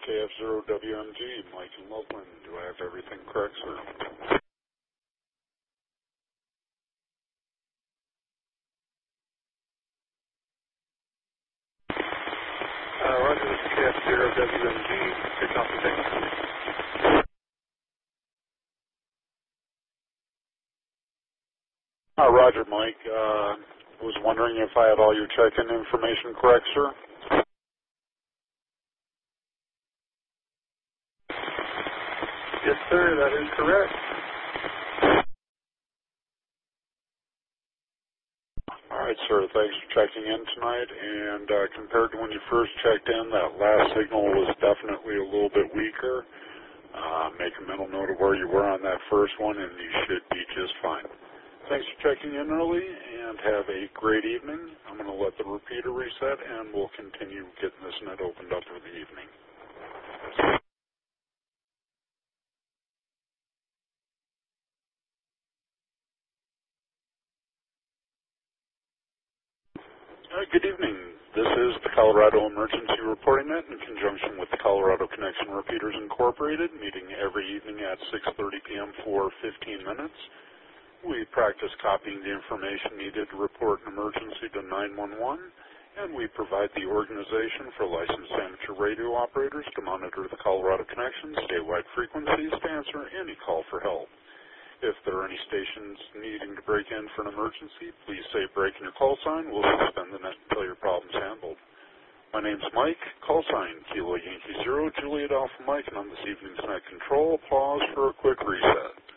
KF0WMG, Mike in Loveland. Do I have everything correct, sir? Roger, this is KF0WMG. Pick off the thing. Roger, Mike. Was wondering if I had all your check-in information correct, sir? Yes, sir, that is correct. All right, sir. Thanks for checking in tonight. And compared to when you first checked in, that last signal was definitely a little bit weaker. Make a mental note of where you were on that first one, and you should be just fine. Thanks for checking in early, and have a great evening. I'm going to let the repeater reset, and we'll continue getting this net opened up for the evening. Good evening. This is the Colorado Emergency Reporting Net in conjunction with the Colorado Connection Repeaters Incorporated, meeting every evening at 6:30 p.m. for 15 minutes. We practice copying the information needed to report an emergency to 911, and we provide the organization for licensed amateur radio operators to monitor the Colorado Connection's statewide frequencies to answer any call for help. If there are any stations needing to break in for an emergency, please say break in your call sign. We'll suspend the net until your problem's handled. My name's Mike, call sign Kilo Yankee 0, Juliet Alpha Mike, and I'm this evening's net control. Pause for a quick reset.